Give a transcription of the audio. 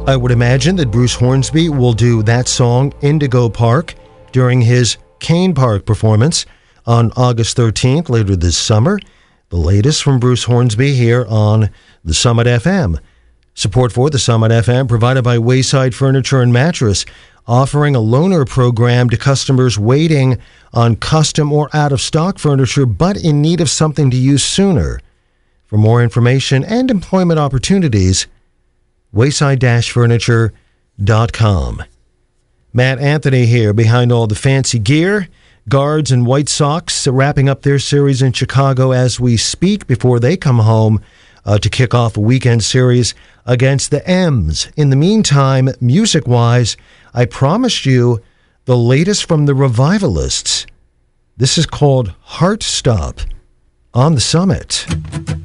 I would imagine that Bruce Hornsby will do that song, Indigo Park, during his Kane Park performance on August 13th later this summer. The latest from Bruce Hornsby here on the Summit FM. Support for the Summit FM provided by Wayside Furniture and Mattress, offering a loaner program to customers waiting on custom or out-of-stock furniture but in need of something to use sooner. For more information and employment opportunities, wayside-furniture.com. Matt Anthony here behind all the fancy gear. Guards and White Sox wrapping up their series in Chicago as we speak before they come home to kick off a weekend series against the M's. In the meantime, music-wise, I promised you the latest from the Revivalists. This is called Heart Stop on the Summit.